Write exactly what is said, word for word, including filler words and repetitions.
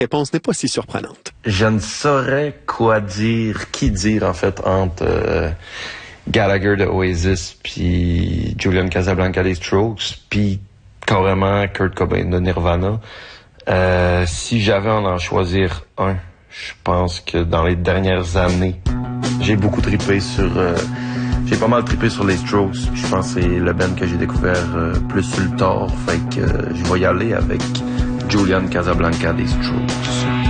réponse n'est pas si surprenante. Je ne saurais quoi dire, qui dire en fait entre euh, Gallagher de Oasis puis Julian Casablancas des Strokes puis carrément Kurt Cobain de Nirvana. Euh, si j'avais à en choisir un, je pense que dans les dernières années, j'ai beaucoup trippé sur... Euh, j'ai pas mal trippé sur les Strokes. Je pense que c'est le band que j'ai découvert euh, plus sur le tard. Fait que euh, je vais y aller avec Julian Casablancas des Strokes.